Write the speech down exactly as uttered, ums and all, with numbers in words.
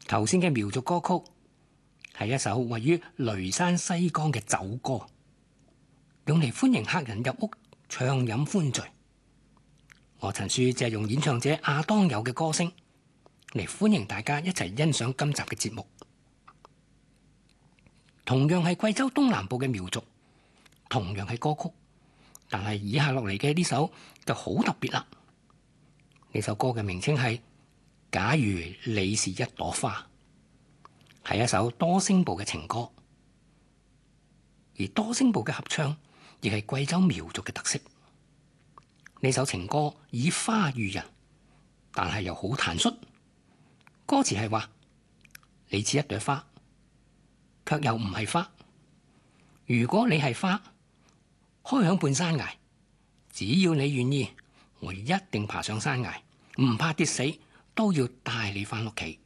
頭先嘅苗族歌曲係一首位於雷山西江嘅酒歌，用嚟歡迎客人入屋暢飲歡聚。我陳樹借用演唱者亞當友嘅歌聲嚟歡迎大家一齊欣賞今集嘅節目。同樣係貴州東南部嘅苗族，同樣係歌曲，但係以下落嚟嘅呢首就好特別啦。呢首歌嘅名稱係《假如你是一朵花》，係一首多聲部嘅情歌，而多聲部嘅合唱亦係貴州苗族嘅特色。呢首情歌以花喻人，但係又好坦率。歌詞係話：你似一朵花，卻又唔係花。如果你係花，開響半山崖，只要你願意，我一定爬上山崖，唔怕跌死，都要帶你返屋企。